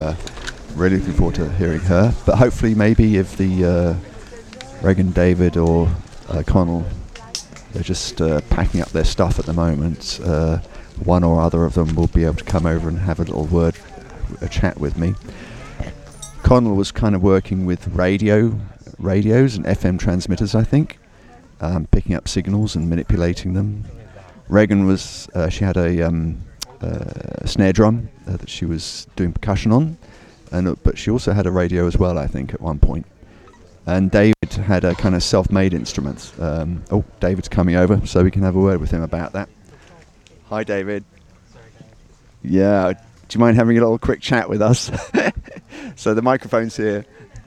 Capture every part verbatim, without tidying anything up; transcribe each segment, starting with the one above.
Uh, really looking forward to hearing her. But hopefully, maybe if the uh, Regan, David, or uh, Connell, they're just uh, packing up their stuff at the moment. Uh, one or other of them will be able to come over and have a little word, a chat with me. Connell was kind of working with radio, radios and F M transmitters, I think, um, picking up signals and manipulating them. Regan was, uh, she had a um, uh, snare drum uh, that she was doing percussion on, and uh, but she also had a radio as well, I think, at one point. And David had a kind of self-made instrument. Um, oh, David's coming over, so we can have a word with him about that. Hi, David. Yeah, do you mind having a little quick chat with us? So the microphone's here.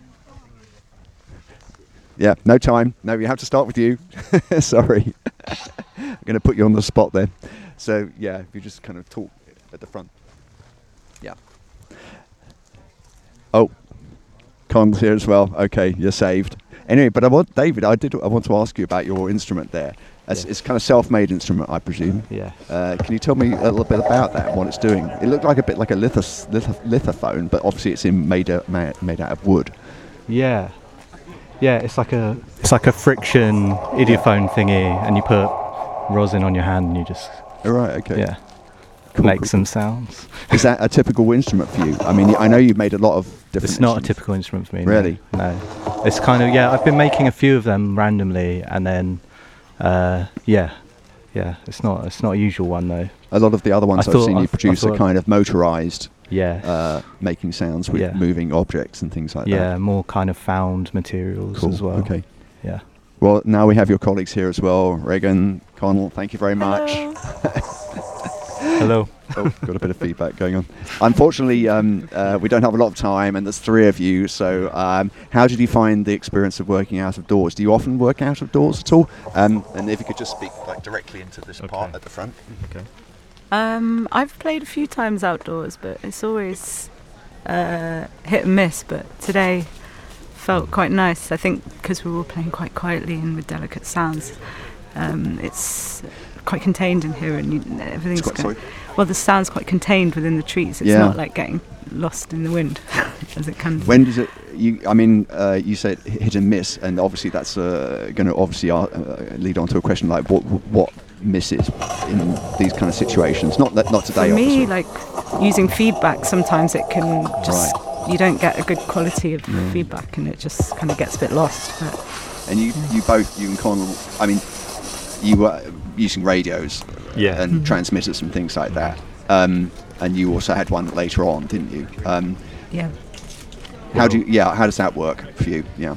Yeah, no time. No, we have to start with you. Sorry. I'm going to put you on the spot then. So, yeah, if you just kind of talk at the front. Yeah. Oh, Con's here as well. Okay, you're saved. Anyway, but I want, David, I did. I want to ask you about your instrument there. It's, yeah. It's kind of self-made instrument, I presume. Yeah. Uh, can you tell me a little bit about that and what it's doing? It looked like a bit like a lithos, lith, lithophone, but obviously it's in made out, made out of wood. Yeah. Yeah, it's like a it's like a friction idiophone thingy, and you put rosin on your hand and you just. All right. Okay. Yeah. Cool, make cool. some sounds. Is that a typical instrument for you? I mean, I know you've made a lot of different. It's not instruments. a typical instrument for me. Really? No. no. It's kind of yeah. I've been making a few of them randomly, and then uh, yeah, yeah. It's not it's not a usual one though. A lot of the other ones I I've thought- seen I you th- produce I are thought- kind of motorized, Yeah. uh, making sounds with Yeah. moving objects and things like yeah, that. more kind of found materials Cool. as well. Okay. Yeah. Well, now we have your colleagues here as well. Regan, Connell, thank you very much. Hello. Oh, got a bit of feedback going on. Unfortunately, um, uh, we don't have a lot of time, and there's three of you. So, um, how did you find the experience of working out of doors? Do you often work out of doors at all? Um, and if you could just speak like directly into this Okay. part at the front. Okay. Um, I've played a few times outdoors, but it's always uh, hit and miss. But today felt quite nice. I think because we were all playing quite quietly and with delicate sounds. Um, it's quite contained in here, and you, everything's Quite, going, sorry. well. The sound's quite contained within the trees. It's Yeah. not like getting lost in the wind, as it can. When does it? You, I mean, uh, you said hit and miss, and obviously that's uh, going to obviously uh, lead on to a question like what what misses in these kind of situations. Not that not today. For me, obviously. like using feedback, sometimes it can just you don't get a good quality of Yeah. feedback, and it just kind of gets a bit lost. But And you, you both, you and Connell, I mean, you were using radios Yeah. and Mhm. transmitters and things like that. Um, and you also had one later on, didn't you? Um, yeah. how do you, yeah, how does that work for you? Yeah.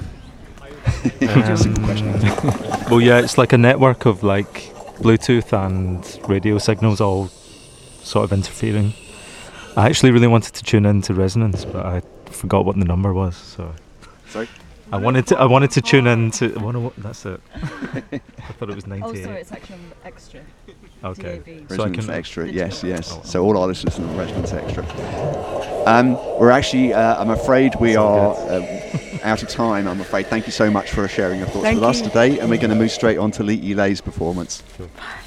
Simple question. Well, yeah, it's like a network of like Bluetooth and radio signals all sort of interfering. I actually really wanted to tune into resonance, but I forgot what the number was. So Sorry? I wanted to. I wanted to tune into. I wonder what, that's it. I thought it was ninety-eight. it's actually on extra. Okay. D A B. So I Resonance can. Extra, yes, yes. Oh, So all our listeners know Resonance Extra. Um, we're actually, uh, I'm afraid we That's are all uh, out of time, I'm afraid. Thank you so much for sharing your thoughts Thank with us you. today. And we're going to move straight on to Lee Elay's performance. Cool.